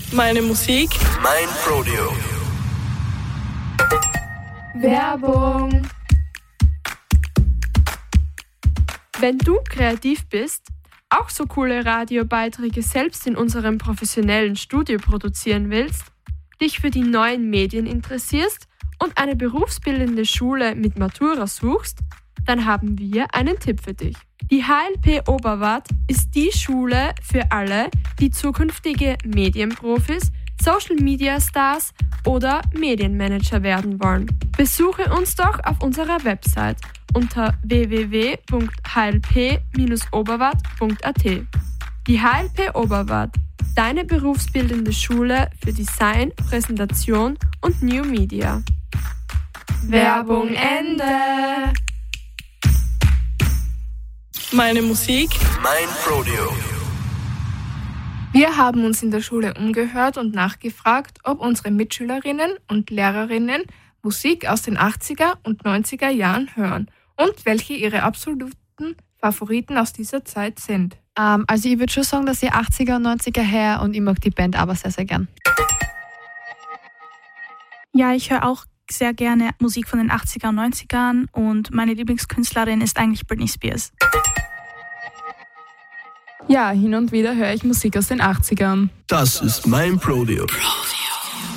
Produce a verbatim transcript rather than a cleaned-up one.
Meine Musik, mein Rodeo. Werbung. Wenn du kreativ bist, auch so coole Radiobeiträge selbst in unserem professionellen Studio produzieren willst, dich für die neuen Medien interessierst und eine berufsbildende Schule mit Matura suchst, dann haben wir einen Tipp für dich. Die H L P Oberwart ist die Schule für alle, die zukünftige Medienprofis, Social-Media-Stars oder Medienmanager werden wollen. Besuche uns doch auf unserer Website unter w w w punkt h l p dash oberwart punkt a t. Die H L P Oberwart, deine berufsbildende Schule für Design, Präsentation und New Media. Werbung Ende. meine Musik, mein Rodeo. Wir haben uns in der Schule umgehört und nachgefragt, ob unsere Mitschülerinnen und Lehrerinnen Musik aus den achtziger und neunziger Jahren hören und welche ihre absoluten Favoriten aus dieser Zeit sind. Ähm, also ich würde schon sagen, dass ich achtziger und neunziger her und ich mag die Band aber sehr, sehr gern. Ja, ich höre auch sehr gerne Musik von den achtziger und neunzigern und meine Lieblingskünstlerin ist eigentlich Britney Spears. Ja, hin und wieder höre ich Musik aus den achtzigern. Das ist mein Rodeo.